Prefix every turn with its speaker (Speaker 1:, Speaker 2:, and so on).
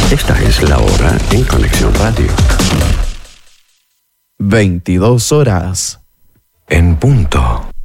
Speaker 1: Esta es la hora en Conexión Radio.
Speaker 2: 22 horas.
Speaker 3: En punto.